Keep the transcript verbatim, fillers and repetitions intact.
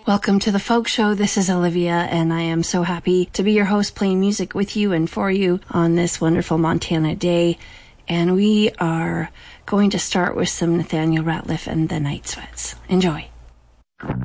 Welcome to the Folk Show. This is Olivia, and I am so happy to be your host, playing music with you and for you on this wonderful Montana day. And we are going to start with some Nathaniel Rateliff and the Night Sweats. Enjoy.